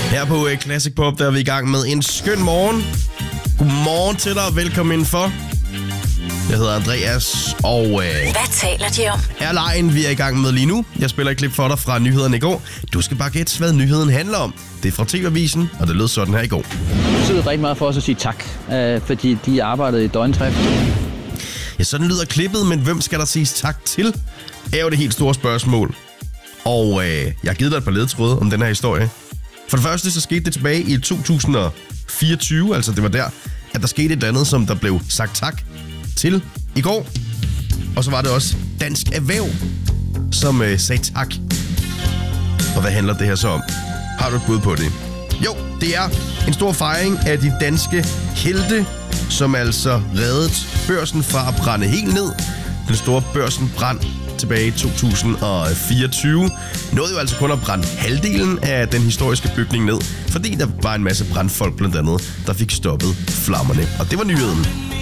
Her på Classic Pop, der er vi i gang med en skøn morgen. Godmorgen til dig, og velkommen indenfor. Jeg hedder Andreas, og hvad taler de om? Er lejen, vi er i gang med lige nu. Jeg spiller et klip for dig fra nyhederne i går. Du skal bare gætte, hvad nyheden handler om. Det er fra TV-avisen, og det lød sådan her i går. Det betyder rigtig meget for os at sige tak, fordi de arbejdede i døgndrift. Ja, sådan lyder klippet, men hvem skal der siges tak til? Er jo det helt store spørgsmål. Og jeg har givet dig et par ledetråde om den her historie. For det første, så skete det tilbage i 2024, altså det var der, at der skete et andet, som der blev sagt tak til i går. Og så var det også Dansk Erhverv, som sagde tak. Og hvad handler det her så om? Har du et bud på det? Jo, det er en stor fejring af de danske helte, som altså reddede børsen fra at brænde helt ned. Den store børsenbrand tilbage i 2024 nåede jo altså kun at brænde halvdelen af den historiske bygning ned, fordi der var en masse brandfolk blandt andet, der fik stoppet flammerne. Og det var nyheden.